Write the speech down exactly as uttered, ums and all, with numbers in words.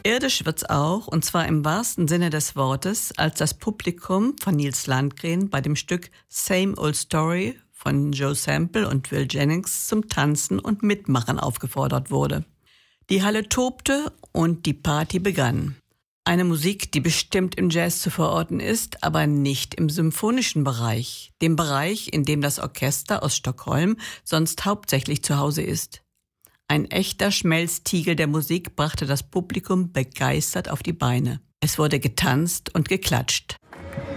Irdisch wird's auch, und zwar im wahrsten Sinne des Wortes, als das Publikum von Nils Landgren bei dem Stück Same Old Story von Joe Sample und Will Jennings zum Tanzen und Mitmachen aufgefordert wurde. Die Halle tobte und die Party begann. Eine Musik, die bestimmt im Jazz zu verorten ist, aber nicht im symphonischen Bereich, dem Bereich, in dem das Orchester aus Stockholm sonst hauptsächlich zu Hause ist. Ein echter Schmelztiegel der Musik brachte das Publikum begeistert auf die Beine. Es wurde getanzt und geklatscht.